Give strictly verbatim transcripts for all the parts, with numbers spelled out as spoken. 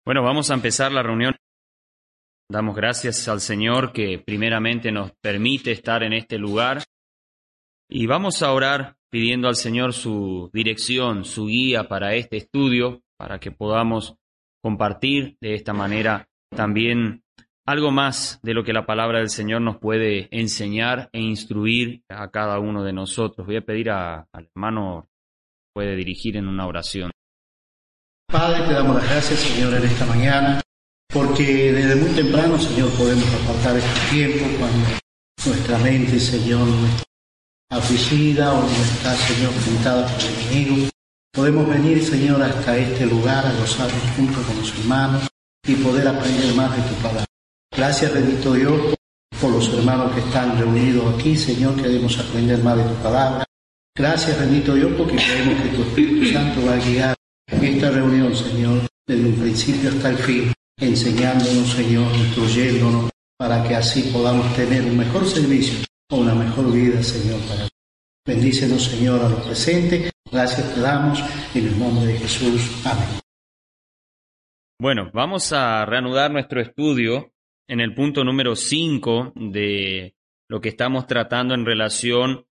Bueno, vamos a empezar la reunión. Damos gracias al Señor que primeramente nos permite estar en este lugar y vamos a orar pidiendo al Señor su dirección, su guía para este estudio, para que podamos compartir de esta manera también algo más de lo que la palabra del Señor nos puede enseñar e instruir a cada uno de nosotros. Voy a pedir a, al hermano que puede dirigir en una oración. Padre, te damos las gracias, Señor, en esta mañana, porque desde muy temprano, Señor, podemos apartar este tiempo cuando nuestra mente, Señor, no está afligida o no está, Señor, pintada por el enemigo. Podemos venir, Señor, hasta este lugar a gozarnos juntos con los hermanos y poder aprender más de tu palabra. Gracias, bendito Dios, por los hermanos que están reunidos aquí, Señor, queremos aprender más de tu palabra. Gracias, bendito Dios, porque creemos que tu Espíritu Santo va a guiar esta reunión, Señor, desde un principio hasta el fin, enseñándonos, Señor, instruyéndonos, para que así podamos tener un mejor servicio o una mejor vida, Señor, para ti. Bendícenos, Señor, a los presentes. Gracias te damos en el nombre de Jesús. Amén. Bueno, vamos a reanudar nuestro estudio en el punto número cinco de lo que estamos tratando en relación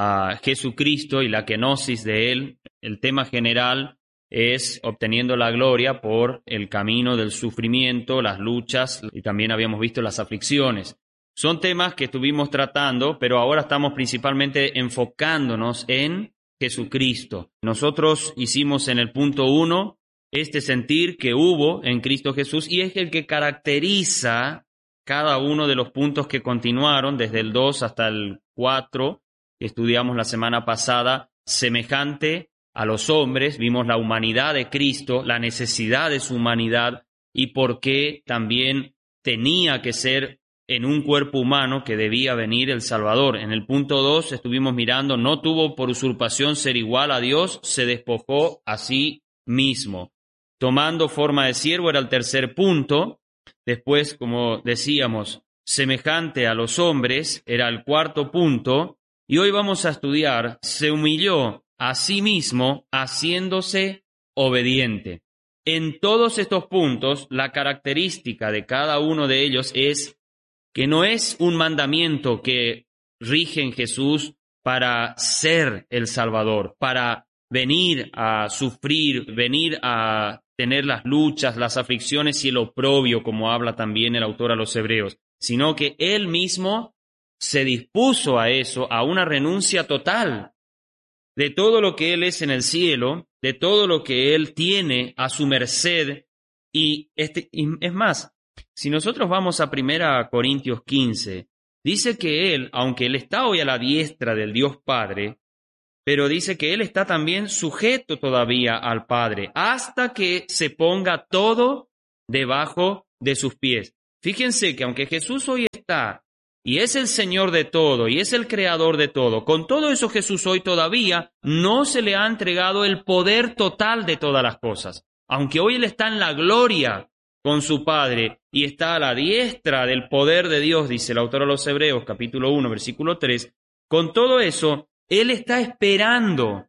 a Jesucristo y la kenosis de Él. El tema general es obteniendo la gloria por el camino del sufrimiento, las luchas y también habíamos visto las aflicciones. Son temas que estuvimos tratando, pero ahora estamos principalmente enfocándonos en Jesucristo. Nosotros hicimos en el punto uno este sentir que hubo en Cristo Jesús y es el que caracteriza cada uno de los puntos que continuaron desde el dos hasta el cuatro que estudiamos la semana pasada, semejante a los hombres. Vimos la humanidad de Cristo, la necesidad de su humanidad y por qué también tenía que ser en un cuerpo humano que debía venir el Salvador. En el punto dos estuvimos mirando, no tuvo por usurpación ser igual a Dios, se despojó a sí mismo. Tomando forma de siervo era el tercer punto. Después, como decíamos, semejante a los hombres era el cuarto punto. Y hoy vamos a estudiar, se humilló a sí mismo, haciéndose obediente. En todos estos puntos, la característica de cada uno de ellos es que no es un mandamiento que rige en Jesús para ser el Salvador, para venir a sufrir, venir a tener las luchas, las aflicciones y el oprobio, como habla también el autor a los Hebreos, sino que Él mismo se dispuso a eso, a una renuncia total de todo lo que Él es en el cielo, de todo lo que Él tiene a su merced. Y, este, y es más, si nosotros vamos a primera Corintios quince, dice que Él, aunque Él está hoy a la diestra del Dios Padre, pero dice que Él está también sujeto todavía al Padre, hasta que se ponga todo debajo de sus pies. Fíjense que aunque Jesús hoy está y es el Señor de todo, y es el Creador de todo, con todo eso Jesús hoy todavía no se le ha entregado el poder total de todas las cosas. Aunque hoy Él está en la gloria con su Padre y está a la diestra del poder de Dios, dice el autor a los Hebreos, capítulo uno, versículo tres, con todo eso, Él está esperando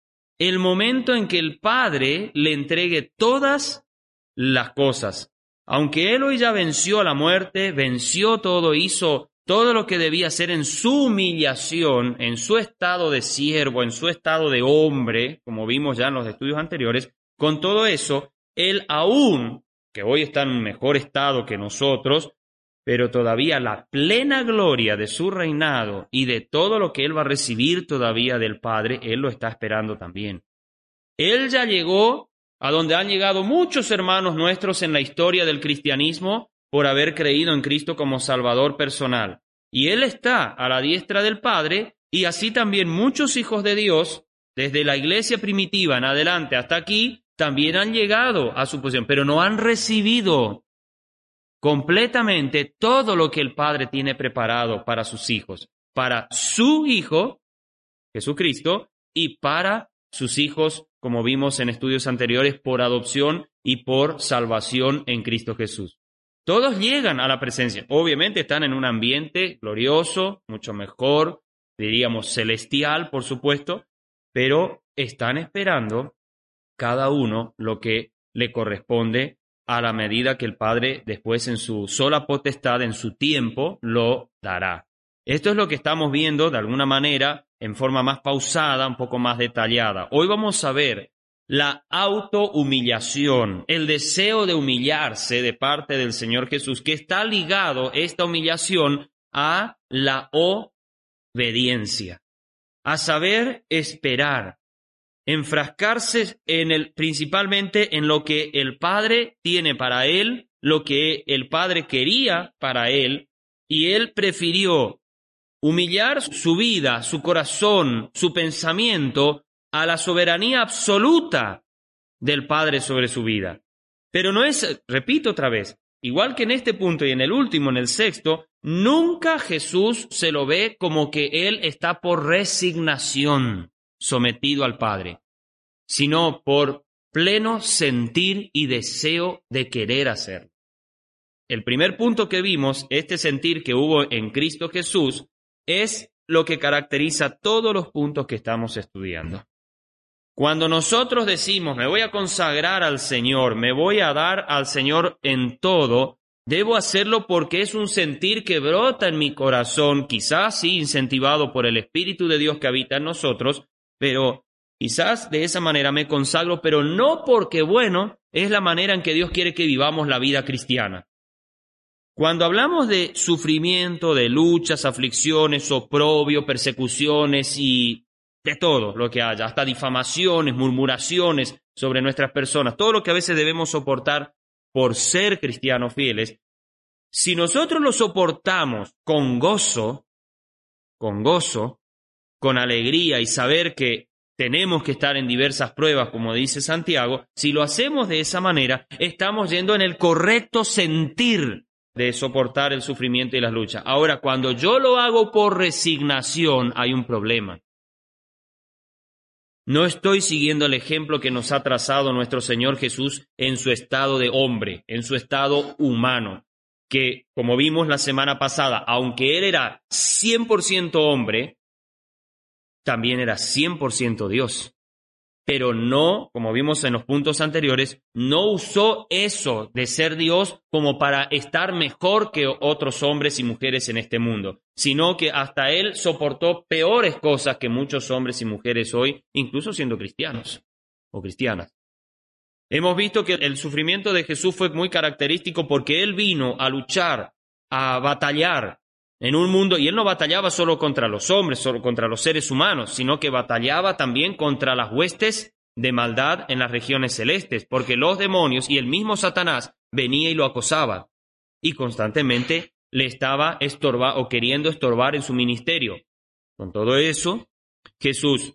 el momento en que el Padre le entregue todas las cosas. Aunque Él hoy ya venció a la muerte, venció todo, hizo todo lo que debía hacer en su humillación, en su estado de siervo, en su estado de hombre, como vimos ya en los estudios anteriores, con todo eso, Él aún, que hoy está en un mejor estado que nosotros, pero todavía la plena gloria de su reinado y de todo lo que Él va a recibir todavía del Padre, Él lo está esperando también. Él ya llegó a donde han llegado muchos hermanos nuestros en la historia del cristianismo por haber creído en Cristo como Salvador personal. Y Él está a la diestra del Padre, y así también muchos hijos de Dios, desde la iglesia primitiva en adelante hasta aquí, también han llegado a su posición, pero no han recibido completamente todo lo que el Padre tiene preparado para sus hijos, para su Hijo, Jesucristo, y para sus hijos, como vimos en estudios anteriores, por adopción y por salvación en Cristo Jesús. Todos llegan a la presencia. Obviamente están en un ambiente glorioso, mucho mejor, diríamos celestial, por supuesto, pero están esperando cada uno lo que le corresponde a la medida que el Padre después en su sola potestad, en su tiempo, lo dará. Esto es lo que estamos viendo de alguna manera en forma más pausada, un poco más detallada. Hoy vamos a ver la autohumillación, el deseo de humillarse de parte del Señor Jesús, que está ligado esta humillación a la obediencia, a saber esperar, enfrascarse en el, principalmente en lo que el Padre tiene para él, lo que el Padre quería para él, y él prefirió humillar su vida, su corazón, su pensamiento a la soberanía absoluta del Padre sobre su vida. Pero no es, repito otra vez, igual que en este punto y en el último, en el sexto, nunca Jesús se lo ve como que Él está por resignación sometido al Padre, sino por pleno sentir y deseo de querer hacerlo. El primer punto que vimos, este sentir que hubo en Cristo Jesús, es lo que caracteriza todos los puntos que estamos estudiando. Cuando nosotros decimos, me voy a consagrar al Señor, me voy a dar al Señor en todo, debo hacerlo porque es un sentir que brota en mi corazón, quizás sí incentivado por el Espíritu de Dios que habita en nosotros, pero quizás de esa manera me consagro, pero no porque, bueno, es la manera en que Dios quiere que vivamos la vida cristiana. Cuando hablamos de sufrimiento, de luchas, aflicciones, oprobio, persecuciones y de todo lo que haya, hasta difamaciones, murmuraciones sobre nuestras personas, todo lo que a veces debemos soportar por ser cristianos fieles, si nosotros lo soportamos con gozo, con gozo, con alegría y saber que tenemos que estar en diversas pruebas, como dice Santiago, si lo hacemos de esa manera, estamos yendo en el correcto sentir de soportar el sufrimiento y las luchas. Ahora, cuando yo lo hago por resignación, hay un problema. No estoy siguiendo el ejemplo que nos ha trazado nuestro Señor Jesús en su estado de hombre, en su estado humano, que, como vimos la semana pasada, aunque Él era cien por ciento hombre, también era cien por ciento Dios. Pero no, como vimos en los puntos anteriores, no usó eso de ser Dios como para estar mejor que otros hombres y mujeres en este mundo, sino que hasta Él soportó peores cosas que muchos hombres y mujeres hoy, incluso siendo cristianos o cristianas. Hemos visto que el sufrimiento de Jesús fue muy característico porque Él vino a luchar, a batallar en un mundo, y Él no batallaba solo contra los hombres, solo contra los seres humanos, sino que batallaba también contra las huestes de maldad en las regiones celestes, porque los demonios y el mismo Satanás venía y lo acosaba, y constantemente le estaba estorba, o queriendo estorbar en su ministerio. Con todo eso, Jesús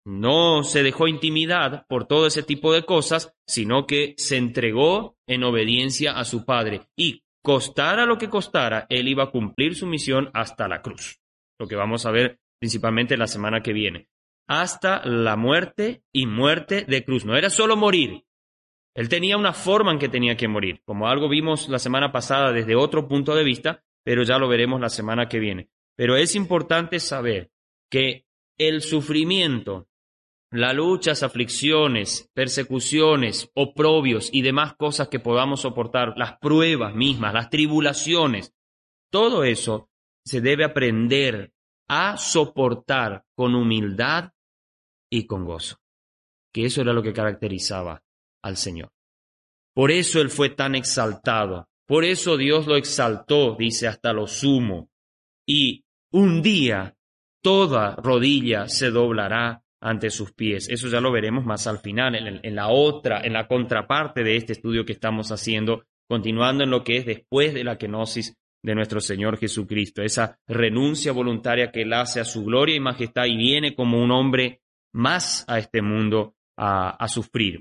no se dejó intimidar por todo ese tipo de cosas, sino que se entregó en obediencia a su Padre, y costara lo que costara, Él iba a cumplir su misión hasta la cruz, lo que vamos a ver principalmente la semana que viene, hasta la muerte y muerte de cruz. No era solo morir, Él tenía una forma en que tenía que morir, como algo vimos la semana pasada desde otro punto de vista, pero ya lo veremos la semana que viene. Pero es importante saber que el sufrimiento, las luchas, aflicciones, persecuciones, oprobios y demás cosas que podamos soportar, las pruebas mismas, las tribulaciones, todo eso se debe aprender a soportar con humildad y con gozo, que eso era lo que caracterizaba al Señor. Por eso Él fue tan exaltado, por eso Dios lo exaltó, dice, hasta lo sumo, y un día toda rodilla se doblará ante sus pies. Eso ya lo veremos más al final, en, en la otra, en la contraparte de este estudio que estamos haciendo, continuando en lo que es después de la kenosis de nuestro Señor Jesucristo, esa renuncia voluntaria que Él hace a su gloria y majestad y viene como un hombre más a este mundo a, a sufrir.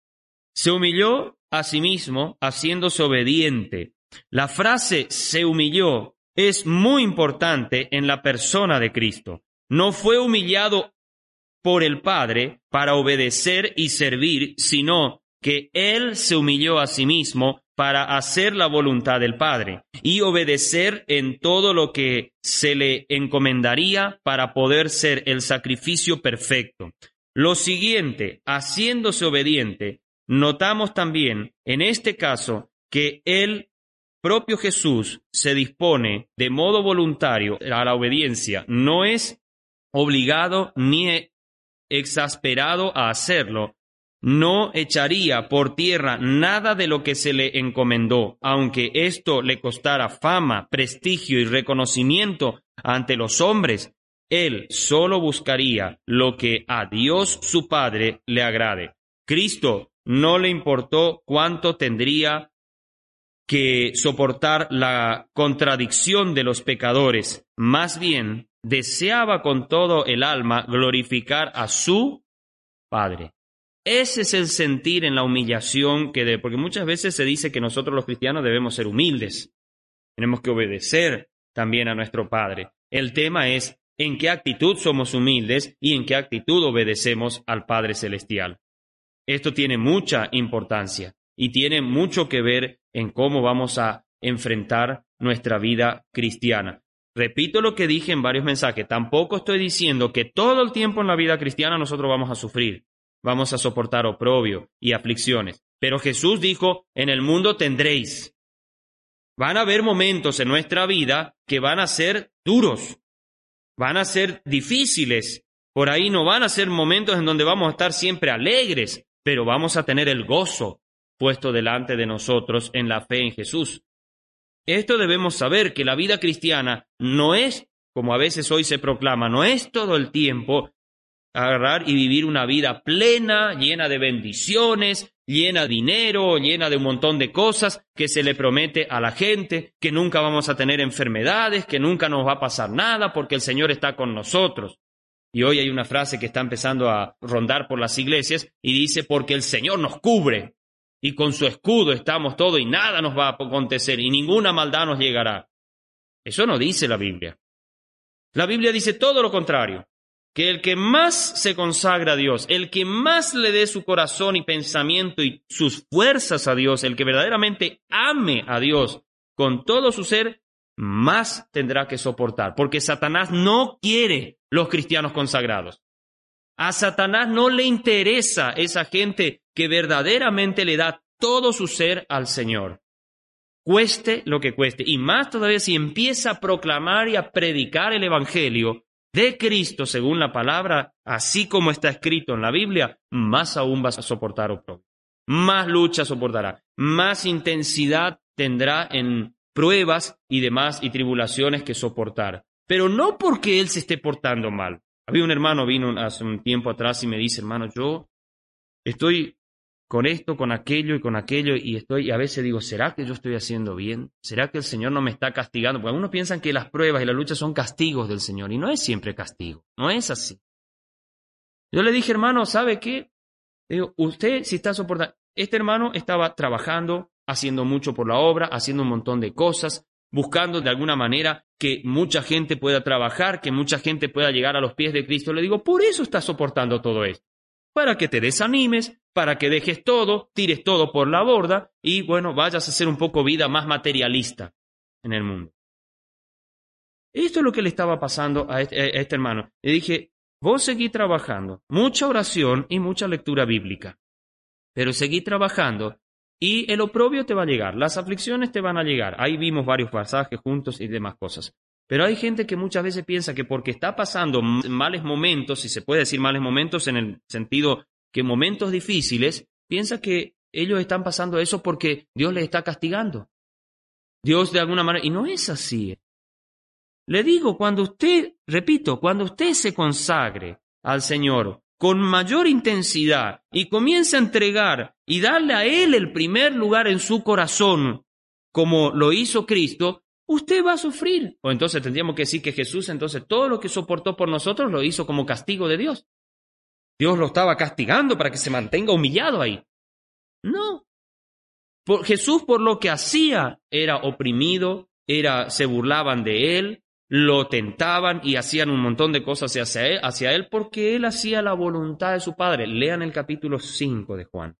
Se humilló a sí mismo haciéndose obediente. La frase se humilló es muy importante en la persona de Cristo. No fue humillado por el Padre para obedecer y servir, sino que Él se humilló a sí mismo para hacer la voluntad del Padre y obedecer en todo lo que se le encomendaría para poder ser el sacrificio perfecto. Lo siguiente, haciéndose obediente, notamos también en este caso que el propio Jesús se dispone de modo voluntario a la obediencia, no es obligado ni exasperado a hacerlo, no echaría por tierra nada de lo que se le encomendó, aunque esto le costara fama, prestigio y reconocimiento ante los hombres. Él solo buscaría lo que a Dios su Padre le agrade. Cristo no le importó cuánto tendría que soportar la contradicción de los pecadores, más bien deseaba con todo el alma glorificar a su Padre. Ese es el sentir en la humillación que de, porque muchas veces se dice que nosotros los cristianos debemos ser humildes, tenemos que obedecer también a nuestro Padre. El tema es en qué actitud somos humildes y en qué actitud obedecemos al Padre Celestial. Esto tiene mucha importancia y tiene mucho que ver en cómo vamos a enfrentar nuestra vida cristiana. Repito lo que dije en varios mensajes, tampoco estoy diciendo que todo el tiempo en la vida cristiana nosotros vamos a sufrir, vamos a soportar oprobio y aflicciones. Pero Jesús dijo, en el mundo tendréis. Van a haber momentos en nuestra vida que van a ser duros, van a ser difíciles. Por ahí no van a ser momentos en donde vamos a estar siempre alegres, pero vamos a tener el gozo puesto delante de nosotros en la fe en Jesús. Esto debemos saber, que la vida cristiana no es, como a veces hoy se proclama, no es todo el tiempo agarrar y vivir una vida plena, llena de bendiciones, llena de dinero, llena de un montón de cosas que se le promete a la gente, que nunca vamos a tener enfermedades, que nunca nos va a pasar nada porque el Señor está con nosotros. Y hoy hay una frase que está empezando a rondar por las iglesias y dice, porque el Señor nos cubre y con su escudo estamos todos y nada nos va a acontecer y ninguna maldad nos llegará. Eso no dice la Biblia. La Biblia dice todo lo contrario, que el que más se consagra a Dios, el que más le dé su corazón y pensamiento y sus fuerzas a Dios, el que verdaderamente ame a Dios con todo su ser, más tendrá que soportar, porque Satanás no quiere los cristianos consagrados. A Satanás no le interesa esa gente que verdaderamente le da todo su ser al Señor, cueste lo que cueste, y más todavía si empieza a proclamar y a predicar el Evangelio de Cristo según la palabra, así como está escrito en la Biblia, más aún vas a soportar oprobio, más lucha soportará, más intensidad tendrá en pruebas y demás y tribulaciones que soportar, pero no porque él se esté portando mal. Había un hermano, vino hace un tiempo atrás y me dice, hermano, yo estoy con esto, con aquello y con aquello, y estoy, y a veces digo, ¿será que yo estoy haciendo bien? ¿Será que el Señor no me está castigando? Porque algunos piensan que las pruebas y las luchas son castigos del Señor, y no es siempre castigo, no es así. Yo le dije, hermano, ¿sabe qué? Digo, usted si está soportando, este hermano estaba trabajando, haciendo mucho por la obra, haciendo un montón de cosas, buscando de alguna manera que mucha gente pueda trabajar, que mucha gente pueda llegar a los pies de Cristo. Le digo, por eso está soportando todo esto, para que te desanimes, para que dejes todo, tires todo por la borda y, bueno, vayas a hacer un poco vida más materialista en el mundo. Esto es lo que le estaba pasando a este, a este hermano. Le dije, vos seguí trabajando, mucha oración y mucha lectura bíblica, pero seguí trabajando y el oprobio te va a llegar, las aflicciones te van a llegar. Ahí vimos varios pasajes juntos y demás cosas. Pero hay gente que muchas veces piensa que porque está pasando males momentos, si se puede decir males momentos en el sentido que momentos difíciles, piensa que ellos están pasando eso porque Dios les está castigando. Dios de alguna manera, y no es así. Le digo, cuando usted, repito, cuando usted se consagre al Señor con mayor intensidad y comience a entregar y darle a Él el primer lugar en su corazón, como lo hizo Cristo, usted va a sufrir. O entonces tendríamos que decir que Jesús, entonces todo lo que soportó por nosotros lo hizo como castigo de Dios. Dios lo estaba castigando para que se mantenga humillado ahí. No. Por Jesús, por lo que hacía, era oprimido, era, se burlaban de Él, lo tentaban y hacían un montón de cosas hacia él, hacia él porque Él hacía la voluntad de su Padre. Lean el capítulo cinco de Juan.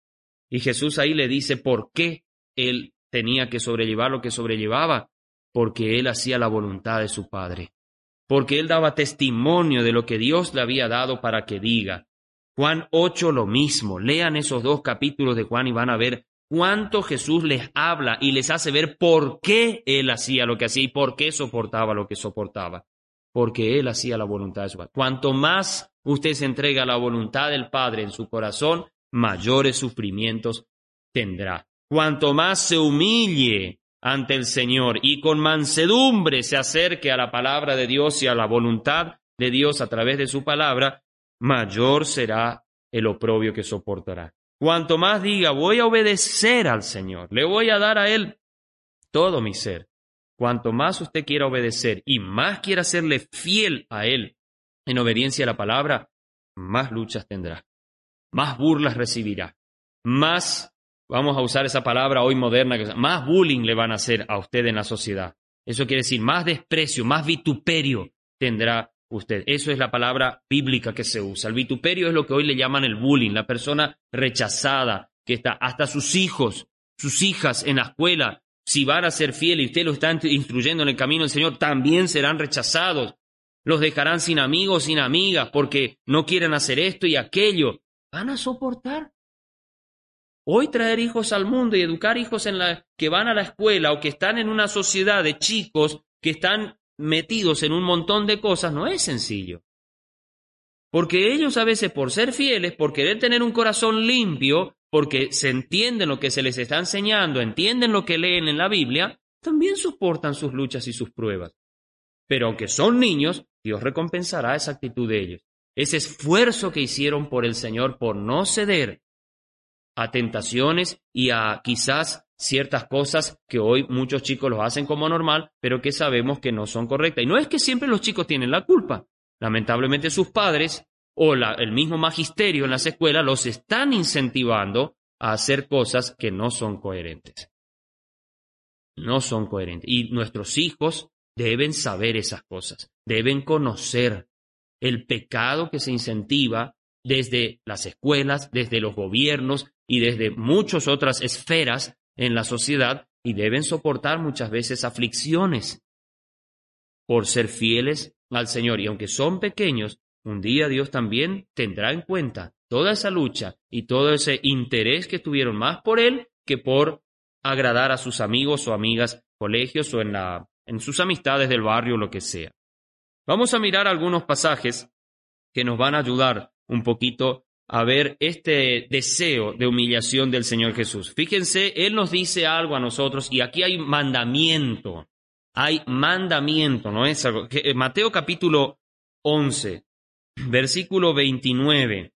Y Jesús ahí le dice por qué Él tenía que sobrellevar lo que sobrellevaba, porque Él hacía la voluntad de su Padre, porque Él daba testimonio de lo que Dios le había dado para que diga. Juan ocho lo mismo. Lean esos dos capítulos de Juan y van a ver cuánto Jesús les habla y les hace ver por qué Él hacía lo que hacía y por qué soportaba lo que soportaba. Porque Él hacía la voluntad de su Padre. Cuanto más usted se entrega a la voluntad del Padre en su corazón, mayores sufrimientos tendrá. Cuanto más se humille ante el Señor y con mansedumbre se acerque a la palabra de Dios y a la voluntad de Dios a través de su palabra, mayor será el oprobio que soportará. Cuanto más diga, voy a obedecer al Señor, le voy a dar a Él todo mi ser. Cuanto más usted quiera obedecer y más quiera serle fiel a Él en obediencia a la palabra, más luchas tendrá, más burlas recibirá, más, vamos a usar esa palabra hoy moderna, más bullying le van a hacer a usted en la sociedad. Eso quiere decir más desprecio, más vituperio tendrá usted. Eso es la palabra bíblica que se usa. El vituperio es lo que hoy le llaman el bullying, la persona rechazada, que está hasta sus hijos, sus hijas en la escuela, si van a ser fieles y usted lo está instruyendo en el camino del Señor, también serán rechazados. Los dejarán sin amigos, sin amigas, porque no quieren hacer esto y aquello. Van a soportar. Hoy traer hijos al mundo y educar hijos en la, que van a la escuela o que están en una sociedad de chicos que están metidos en un montón de cosas no es sencillo. Porque ellos a veces por ser fieles, por querer tener un corazón limpio, porque se entienden lo que se les está enseñando, entienden lo que leen en la Biblia, también soportan sus luchas y sus pruebas. Pero aunque son niños, Dios recompensará esa actitud de ellos. Ese esfuerzo que hicieron por el Señor, por no ceder a tentaciones y a quizás ciertas cosas que hoy muchos chicos los hacen como normal, pero que sabemos que no son correctas. Y no es que siempre los chicos tienen la culpa. Lamentablemente sus padres o la, el mismo magisterio en las escuelas los están incentivando a hacer cosas que no son coherentes. No son coherentes. Y nuestros hijos deben saber esas cosas, deben conocer el pecado que se incentiva desde las escuelas, desde los gobiernos y desde muchas otras esferas en la sociedad y deben soportar muchas veces aflicciones por ser fieles al Señor. Y aunque son pequeños, un día Dios también tendrá en cuenta toda esa lucha y todo ese interés que tuvieron más por Él que por agradar a sus amigos o amigas, colegios o en, la, en sus amistades del barrio o lo que sea. Vamos a mirar algunos pasajes que nos van a ayudar un poquito a ver este deseo de humillación del Señor Jesús. Fíjense, Él nos dice algo a nosotros y aquí hay mandamiento. Hay mandamiento, ¿no es algo? Mateo capítulo once, versículo veintinueve.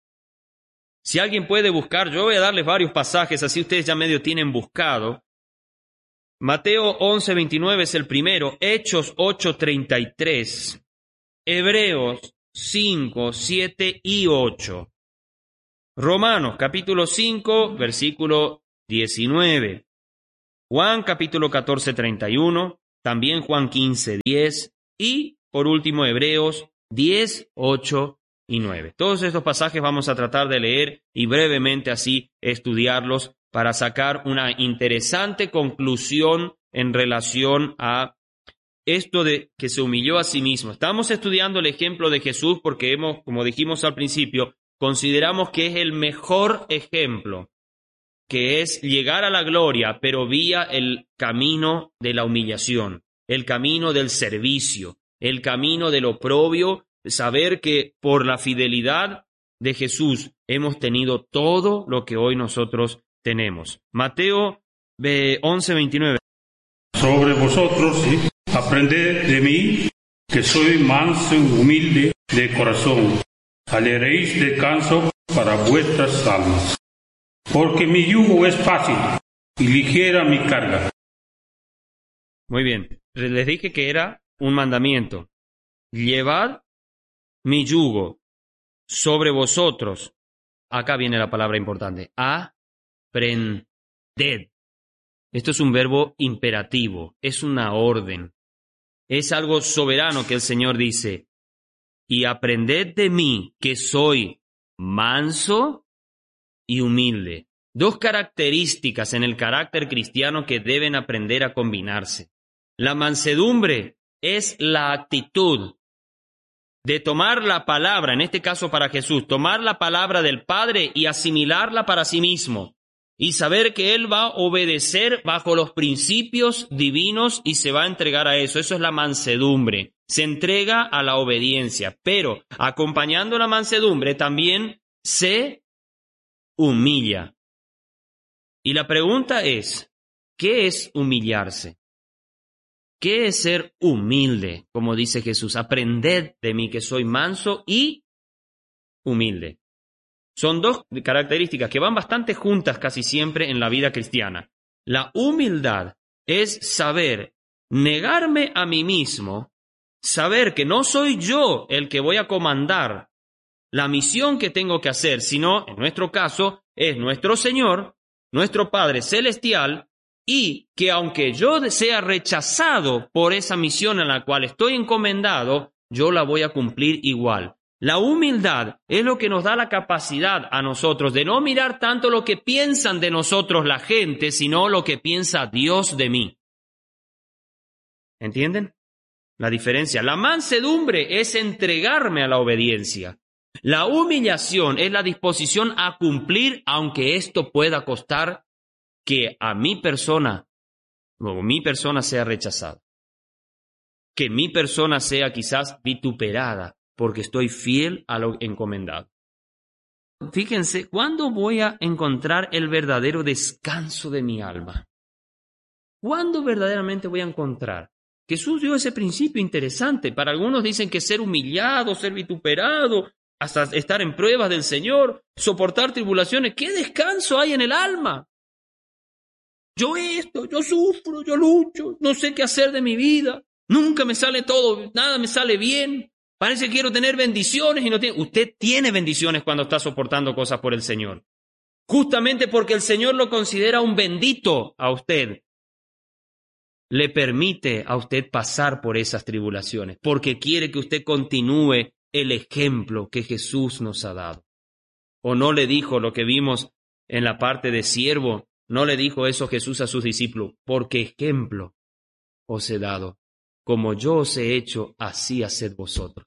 Si alguien puede buscar, yo voy a darles varios pasajes, así ustedes ya medio tienen buscado. Mateo once, veintinueve es el primero, Hechos ocho, treinta y tres, Hebreos cinco, siete y ocho, Romanos capítulo cinco, versículo diecinueve, Juan capítulo catorce, treinta y uno, también Juan quince, diez y por último Hebreos diez, ocho y nueve. Todos estos pasajes vamos a tratar de leer y brevemente así estudiarlos para sacar una interesante conclusión en relación a esto de que se humilló a sí mismo. Estamos estudiando el ejemplo de Jesús porque hemos, como dijimos al principio, consideramos que es el mejor ejemplo, que es llegar a la gloria, pero vía el camino de la humillación, el camino del servicio, el camino del oprobio, saber que por la fidelidad de Jesús hemos tenido todo lo que hoy nosotros tenemos. Mateo once, veintinueve. Sobre vosotros, ¿sí? Aprended de mí, que soy manso y humilde de corazón. Hallaréis descanso para vuestras almas. Porque mi yugo es fácil y ligera mi carga. Muy bien, les dije que era un mandamiento. Llevad mi yugo sobre vosotros. Acá viene la palabra importante. Aprended. Esto es un verbo imperativo, es una orden. Es algo soberano que el Señor dice. Y aprended de mí, que soy manso y humilde. Dos características en el carácter cristiano que deben aprender a combinarse. La mansedumbre es la actitud de tomar la palabra, en este caso para Jesús, tomar la palabra del Padre y asimilarla para sí mismo, y saber que Él va a obedecer bajo los principios divinos y se va a entregar a eso. Eso es la mansedumbre. Se entrega a la obediencia, pero acompañando la mansedumbre también se humilla. Y la pregunta es, ¿qué es humillarse? ¿Qué es ser humilde? Como dice Jesús, aprended de mí que soy manso y humilde. Son dos características que van bastante juntas casi siempre en la vida cristiana. La humildad es saber negarme a mí mismo, saber que no soy yo el que voy a comandar la misión que tengo que hacer, sino, en nuestro caso, es nuestro Señor, nuestro Padre Celestial, y que aunque yo sea rechazado por esa misión en la cual estoy encomendado, yo la voy a cumplir igual. La humildad es lo que nos da la capacidad a nosotros de no mirar tanto lo que piensan de nosotros la gente, sino lo que piensa Dios de mí. ¿Entienden la diferencia? La mansedumbre es entregarme a la obediencia. La humillación es la disposición a cumplir, aunque esto pueda costar que a mi persona, o mi persona sea rechazada. Que mi persona sea quizás vituperada, porque estoy fiel a lo encomendado. Fíjense, ¿cuándo voy a encontrar el verdadero descanso de mi alma? ¿Cuándo verdaderamente voy a encontrar? Jesús dio ese principio interesante. Para algunos dicen que ser humillado, ser vituperado, hasta estar en pruebas del Señor, soportar tribulaciones. ¿Qué descanso hay en el alma? Yo esto, yo sufro, yo lucho, no sé qué hacer de mi vida. Nunca me sale todo, nada me sale bien. Parece que quiero tener bendiciones y no tiene. Usted tiene bendiciones cuando está soportando cosas por el Señor. Justamente porque el Señor lo considera un bendito a usted. Le permite a usted pasar por esas tribulaciones, porque quiere que usted continúe el ejemplo que Jesús nos ha dado. ¿O no le dijo lo que vimos en la parte de siervo? ¿No le dijo eso Jesús a sus discípulos? Porque ejemplo os he dado. Como yo os he hecho, así haced vosotros.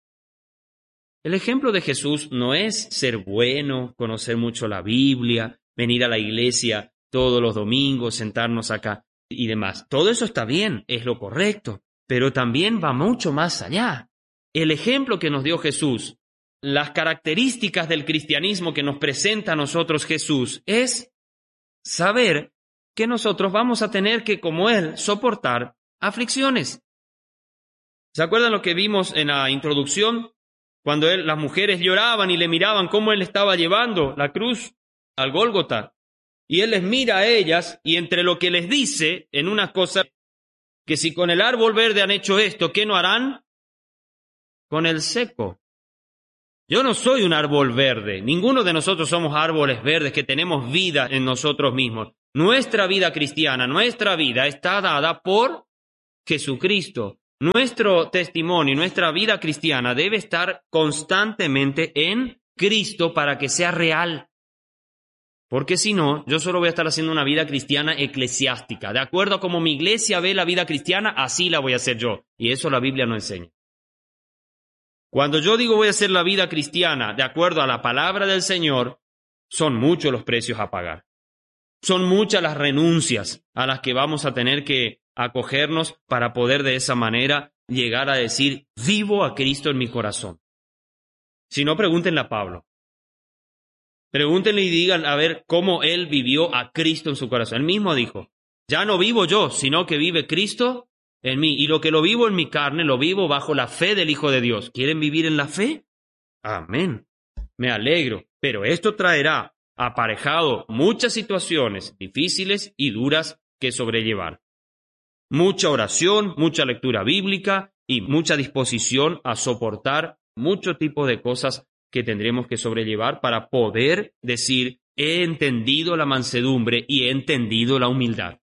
El ejemplo de Jesús no es ser bueno, conocer mucho la Biblia, venir a la iglesia todos los domingos, sentarnos acá y demás. Todo eso está bien, es lo correcto, pero también va mucho más allá. El ejemplo que nos dio Jesús, las características del cristianismo que nos presenta a nosotros Jesús, es saber que nosotros vamos a tener que, como Él, soportar aflicciones. ¿Se acuerdan lo que vimos en la introducción? Cuando él, las mujeres lloraban y le miraban cómo Él estaba llevando la cruz al Gólgota. Y Él les mira a ellas y entre lo que les dice en una cosa, que si con el árbol verde han hecho esto, ¿qué no harán? Con el seco. Yo no soy un árbol verde. Ninguno de nosotros somos árboles verdes que tenemos vida en nosotros mismos. Nuestra vida cristiana, nuestra vida está dada por Jesucristo. Nuestro testimonio, nuestra vida cristiana debe estar constantemente en Cristo para que sea real. Porque si no, yo solo voy a estar haciendo una vida cristiana eclesiástica. De acuerdo a cómo mi iglesia ve la vida cristiana, así la voy a hacer yo. Y eso la Biblia no enseña. Cuando yo digo voy a hacer la vida cristiana de acuerdo a la palabra del Señor, son muchos los precios a pagar. Son muchas las renuncias a las que vamos a tener que acogernos para poder de esa manera llegar a decir, vivo a Cristo en mi corazón. Si no, pregúntenle a Pablo. Pregúntenle y digan a ver cómo él vivió a Cristo en su corazón. Él mismo dijo, ya no vivo yo, sino que vive Cristo en mí. Y lo que lo vivo en mi carne, lo vivo bajo la fe del Hijo de Dios. ¿Quieren vivir en la fe? Amén. Me alegro. Pero esto traerá aparejado muchas situaciones difíciles y duras que sobrellevar. Mucha oración, mucha lectura bíblica y mucha disposición a soportar mucho tipo de cosas que tendremos que sobrellevar para poder decir, he entendido la mansedumbre y he entendido la humildad.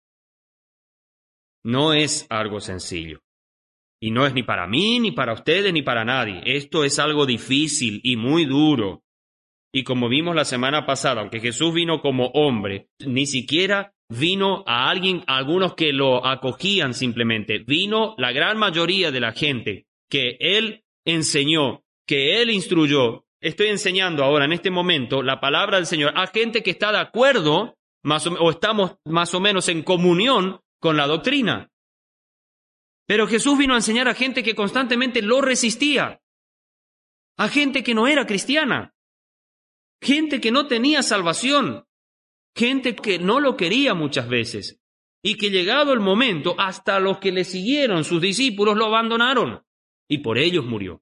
No es algo sencillo. Y no es ni para mí, ni para ustedes, ni para nadie. Esto es algo difícil y muy duro. Y como vimos la semana pasada, aunque Jesús vino como hombre, ni siquiera vino a alguien, a algunos que lo acogían simplemente. Vino la gran mayoría de la gente que Él enseñó, que Él instruyó, estoy enseñando ahora en este momento la palabra del Señor a gente que está de acuerdo más o, o estamos más o menos en comunión con la doctrina. Pero Jesús vino a enseñar a gente que constantemente lo resistía, a gente que no era cristiana, gente que no tenía salvación, gente que no lo quería muchas veces y que llegado el momento, hasta los que le siguieron, sus discípulos, lo abandonaron y por ellos murió.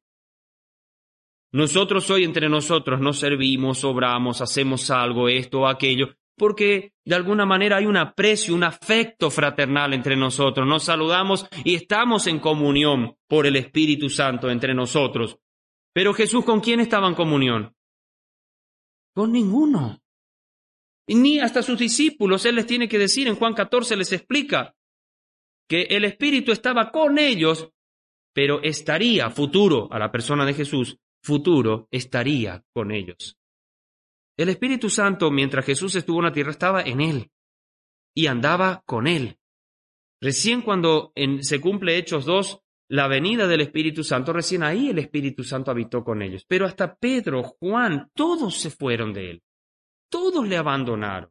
Nosotros hoy entre nosotros nos servimos, obramos, hacemos algo, esto o aquello, porque de alguna manera hay un aprecio, un afecto fraternal entre nosotros. Nos saludamos y estamos en comunión por el Espíritu Santo entre nosotros. Pero Jesús, ¿con quién estaba en comunión? Con ninguno. Ni hasta sus discípulos. Él les tiene que decir, en Juan catorce les explica que el Espíritu estaba con ellos, pero estaría, futuro, a la persona de Jesús, futuro, estaría con ellos. El Espíritu Santo, mientras Jesús estuvo en la tierra, estaba en Él y andaba con Él. Recién cuando en, se cumple Hechos dos, la venida del Espíritu Santo, recién ahí el Espíritu Santo habitó con ellos. Pero hasta Pedro, Juan, todos se fueron de Él. Todos le abandonaron.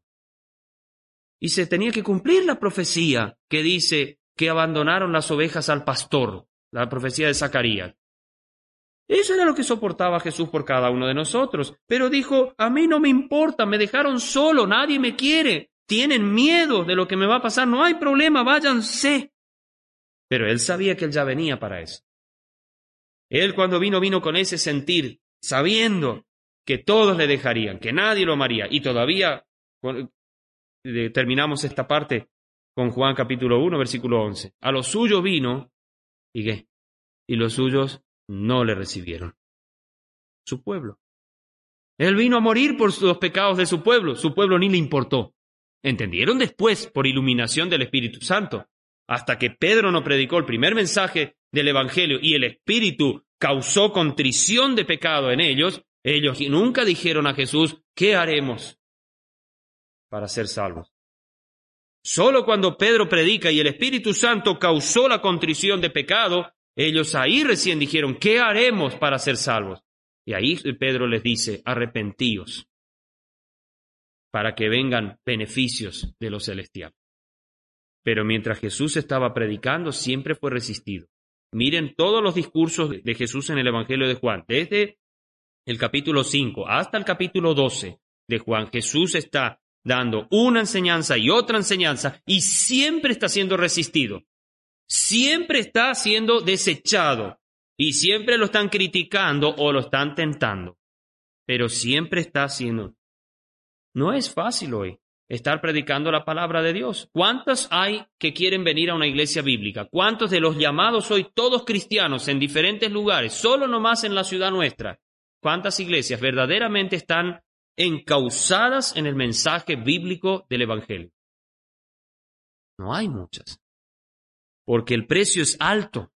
Y se tenía que cumplir la profecía que dice que abandonaron las ovejas al pastor, la profecía de Zacarías. Eso era lo que soportaba Jesús por cada uno de nosotros. Pero dijo, a mí no me importa, me dejaron solo, nadie me quiere, tienen miedo de lo que me va a pasar, no hay problema, váyanse. Pero él sabía que él ya venía para eso. Él cuando vino, vino con ese sentir, sabiendo que todos le dejarían, que nadie lo amaría. Y todavía terminamos esta parte con Juan capítulo uno, versículo once. A los suyos vino, ¿y qué? Y los suyos no le recibieron. Su pueblo. Él vino a morir por los pecados de su pueblo. Su pueblo ni le importó. Entendieron después, por iluminación del Espíritu Santo. Hasta que Pedro no predicó el primer mensaje del Evangelio y el Espíritu causó contrición de pecado en ellos, ellos nunca dijeron a Jesús, ¿qué haremos para ser salvos? Solo cuando Pedro predica y el Espíritu Santo causó la contrición de pecado, ellos ahí recién dijeron, ¿qué haremos para ser salvos? Y ahí Pedro les dice, arrepentíos, para que vengan beneficios de lo celestial. Pero mientras Jesús estaba predicando, siempre fue resistido. Miren todos los discursos de Jesús en el Evangelio de Juan, desde el capítulo cinco hasta el capítulo doce de Juan. Jesús está dando una enseñanza y otra enseñanza y siempre está siendo resistido. Siempre está siendo desechado y siempre lo están criticando o lo están tentando. Pero siempre está siendo. No es fácil hoy estar predicando la palabra de Dios. ¿Cuántos hay que quieren venir a una iglesia bíblica? ¿Cuántos de los llamados hoy, todos cristianos en diferentes lugares, solo nomás en la ciudad nuestra? ¿Cuántas iglesias verdaderamente están encausadas en el mensaje bíblico del Evangelio? No hay muchas. Porque el precio es alto.